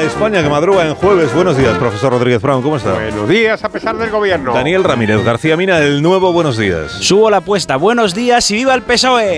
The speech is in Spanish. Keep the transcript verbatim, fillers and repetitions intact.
España que madruga en jueves. Buenos días, profesor Rodríguez Brown, ¿cómo está? Buenos días, a pesar del gobierno. Daniel Ramírez García Mina, el nuevo Buenos días. Subo la apuesta. Buenos días y viva el P S O E.